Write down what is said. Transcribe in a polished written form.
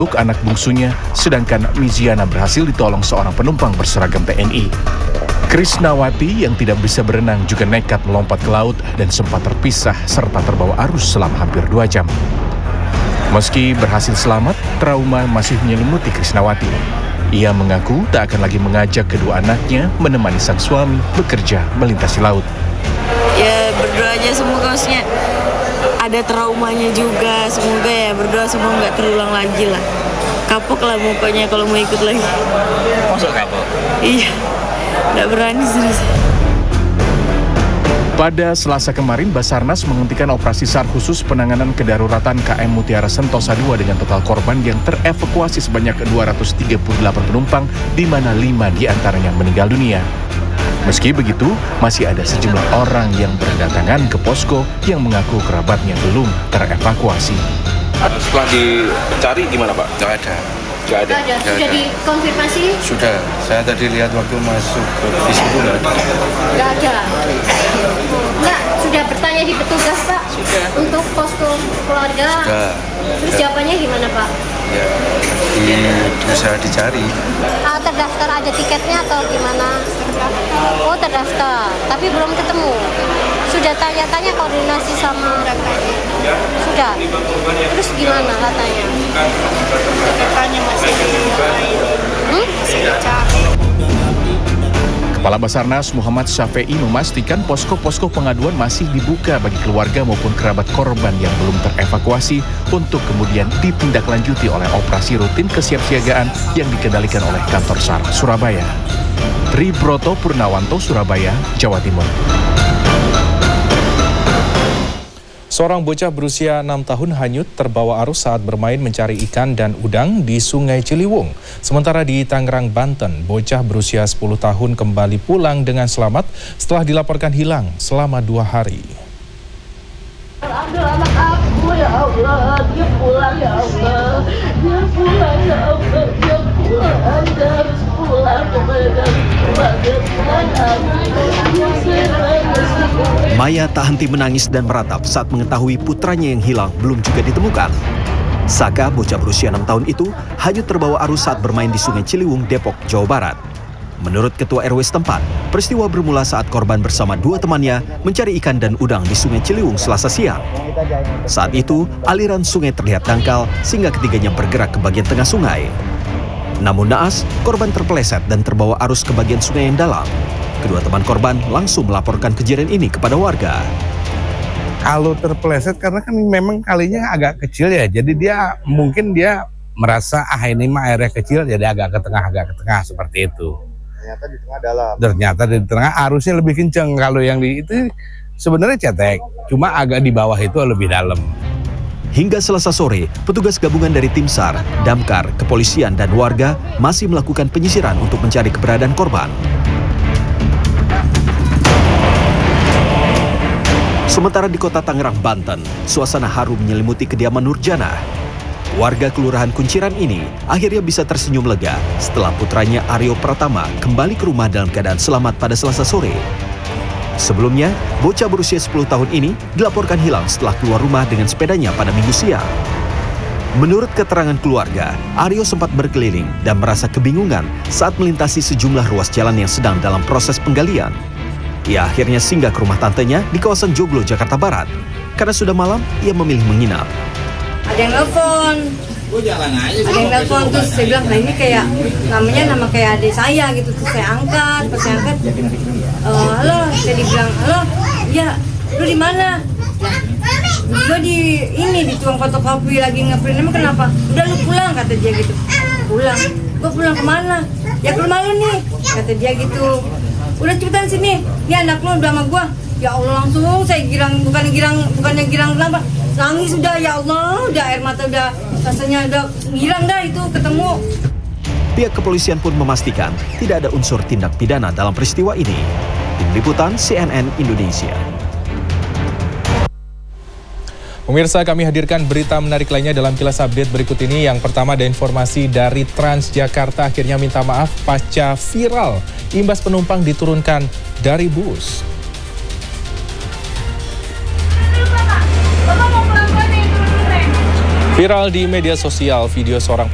anak bungsunya, sedangkan Miziana berhasil ditolong seorang penumpang berseragam TNI. Krisnawati yang tidak bisa berenang juga nekat melompat ke laut dan sempat terpisah serta terbawa arus selama hampir 2 jam. Meski berhasil selamat, trauma masih menyelimuti Krisnawati. Ia mengaku tak akan lagi mengajak kedua anaknya menemani sang suami bekerja melintasi laut. Ya berdoa aja semoga ada traumanya juga, semoga ya berdoa semoga nggak terulang lagi lah. Kapok lah pokoknya kalau mau ikut lagi. Masuk kapok? Iya, nggak berani serius. Pada Selasa kemarin, Basarnas menghentikan operasi SAR khusus penanganan kedaruratan KM Mutiara Sentosa II dengan total korban yang terevakuasi sebanyak 238 penumpang, di mana 5 diantaranya meninggal dunia. Meski begitu, masih ada sejumlah orang yang berdatangan ke posko yang mengaku kerabatnya belum terevakuasi. Setelah dicari gimana Pak? Nggak ada. Sudah dikonfirmasi? Sudah. Saya tadi lihat waktu masuk ke bis itu nggak ada. Nggak ada. Nggak, sudah bertanya di petugas Pak? Sudah. Untuk posko keluarga? Sudah. Terus jawabannya gimana Pak? Ya, berusaha dicari. Terdaftar ada tiketnya atau gimana? Oh terdaftar, tapi belum ketemu. Sudah tanya-tanya koordinasi sama sudah. Terus gimana katanya? Katanya masih dicari. Kepala Basarnas Muhammad Syafei memastikan posko-posko pengaduan masih dibuka bagi keluarga maupun kerabat korban yang belum terevakuasi untuk kemudian ditindaklanjuti oleh operasi rutin kesiapsiagaan yang dikendalikan oleh kantor SAR Surabaya. Tribroto Purnawanto, Surabaya, Jawa Timur. Seorang bocah berusia 6 tahun hanyut terbawa arus saat bermain mencari ikan dan udang di Sungai Ciliwung. Sementara di Tangerang, Banten, bocah berusia 10 tahun kembali pulang dengan selamat setelah dilaporkan hilang selama 2 hari. Ambil anak aku ya Allah, dia pulang ya Allah, dia pulang ya Allah, dia pulang, dia harus pulang, pokoknya dia harus pulang, dia pulang. Maya tak henti menangis dan meratap saat mengetahui putranya yang hilang belum juga ditemukan. Saka, bocah berusia 6 tahun itu, hanyut terbawa arus saat bermain di Sungai Ciliwung, Depok, Jawa Barat. Menurut Ketua RW setempat, peristiwa bermula saat korban bersama 2 temannya mencari ikan dan udang di Sungai Ciliwung Selasa siang. Saat itu, aliran sungai terlihat dangkal sehingga ketiganya bergerak ke bagian tengah sungai. Namun naas, korban terpeleset dan terbawa arus ke bagian sungai yang dalam. Kedua teman korban langsung melaporkan kejadian ini kepada warga. Kalau terpeleset karena kan memang kalinya agak kecil ya, jadi mungkin dia merasa ini mah airnya kecil, jadi agak ke tengah seperti itu. Ternyata di tengah dalam. Ternyata di tengah arusnya lebih kenceng. Kalau yang di itu sebenarnya cetek, cuma agak di bawah itu lebih dalam. Hingga Selasa sore, petugas gabungan dari tim SAR, Damkar, kepolisian, dan warga masih melakukan penyisiran untuk mencari keberadaan korban. Sementara di kota Tangerang, Banten, suasana haru menyelimuti kediaman Nurjana. Warga Kelurahan Kunciran ini akhirnya bisa tersenyum lega setelah putranya Aryo Pratama kembali ke rumah dalam keadaan selamat pada Selasa sore. Sebelumnya, bocah berusia 10 tahun ini dilaporkan hilang setelah keluar rumah dengan sepedanya pada Minggu siang. Menurut keterangan keluarga, Aryo sempat berkeliling dan merasa kebingungan saat melintasi sejumlah ruas jalan yang sedang dalam proses penggalian. Ia akhirnya singgah ke rumah tantenya di kawasan Joglo, Jakarta Barat. Karena sudah malam, ia memilih menginap. Ada yang nelfon. Ada yang nelfon, terus saya bilang, nah ini kayak nama kayak adik saya gitu. Terus saya angkat, pas saya angkat, halo, saya dibilang, halo, iya, lu di mana? Nah, gue di tukang fotokopi lagi ngeprint, emang kenapa? Udah lu pulang, kata dia gitu. Pulang, gue pulang kemana? Ya ke rumah lu nih, kata dia gitu. Udah cepetan sini, ini anak lu udah sama gua. Ya Allah, langsung saya bukannya girang kenapa? Nangis sudah, ya Allah, udah air mata udah rasanya udah girang dah itu ketemu. Pihak kepolisian pun memastikan tidak ada unsur tindak pidana dalam peristiwa ini. Tim Liputan CNN Indonesia. Pemirsa, kami hadirkan berita menarik lainnya dalam Kilas Update berikut ini. Yang pertama ada informasi dari Transjakarta akhirnya minta maaf pasca viral imbas penumpang diturunkan dari bus. Viral di media sosial video seorang